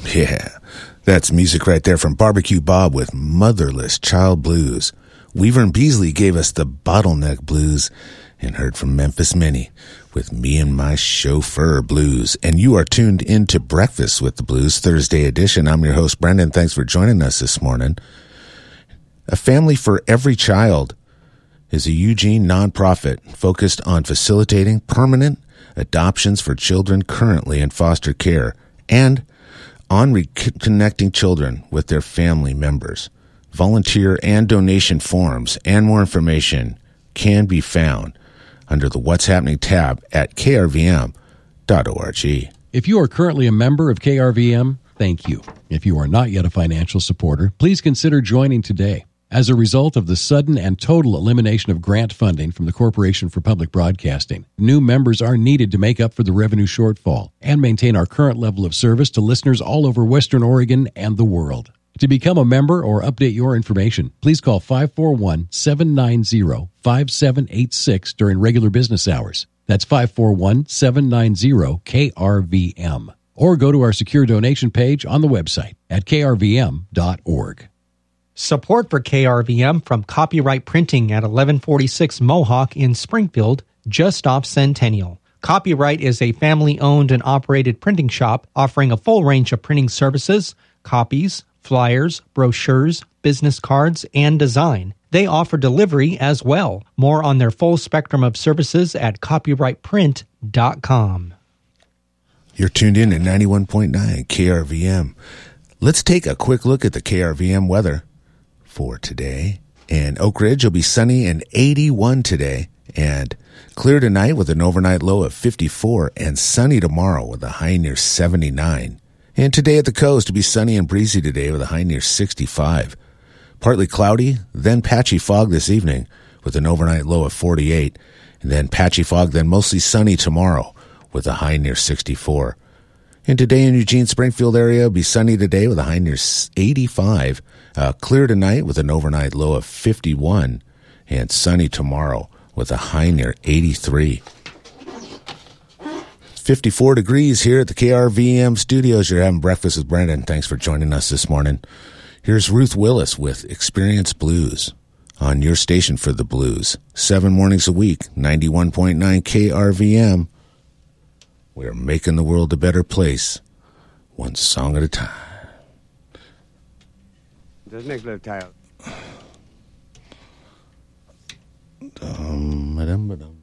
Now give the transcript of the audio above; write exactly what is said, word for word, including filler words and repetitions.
Yeah, that's music right there from Barbecue Bob with Motherless Child Blues. Weaver and Beasley gave us the Bottleneck Blues, and heard from Memphis Minnie with Me and My Chauffeur Blues. And you are tuned into Breakfast with the Blues, Thursday edition. I'm your host, Brendan. Thanks for joining us this morning. A Family for Every Child is a Eugene nonprofit focused on facilitating permanent adoptions for children currently in foster care and on reconnecting children with their family members. Volunteer and donation forms and more information can be found under the What's Happening tab at k r v m dot org. If you are currently a member of K R V M, thank you. If you are not yet a financial supporter, please consider joining today. As a result of the sudden and total elimination of grant funding from the Corporation for Public Broadcasting, new members are needed to make up for the revenue shortfall and maintain our current level of service to listeners all over Western Oregon and the world. To become a member or update your information, please call five four one, seven nine zero, five seven eight six during regular business hours. That's five four one, seven nine zero, K R V M. Or go to our secure donation page on the website at k r v m dot org. Support for K R V M from Copyright Printing at eleven forty-six Mohawk in Springfield, just off Centennial. Copyright is a family-owned and operated printing shop offering a full range of printing services, copies, flyers, brochures, business cards, and design. They offer delivery as well. More on their full spectrum of services at copyright print dot com. You're tuned in at ninety-one point nine K R V M. Let's take a quick look at the K R V M weather for today. In Oak Ridge, it'll be sunny and eighty-one today, and clear tonight with an overnight low of fifty-four, and sunny tomorrow with a high near seventy-nine. And today at the coast, it'll be sunny and breezy today with a high near sixty-five. Partly cloudy, then patchy fog this evening with an overnight low of forty-eight. And then patchy fog, then mostly sunny tomorrow with a high near sixty-four. And today in Eugene, Springfield area, it'll be sunny today with a high near eighty-five. Uh, clear tonight with an overnight low of fifty-one. And sunny tomorrow with a high near eighty-three. fifty-four degrees here at the K R V M studios. You're having Breakfast with Brendan. Thanks for joining us this morning. Here's Ruth Willis with Experience Blues on your station for the blues. Seven mornings a week, ninety-one point nine K R V M. We're making the world a better place, one song at a time. Das nächste Teil. Dum, ba-dum, ba-dum.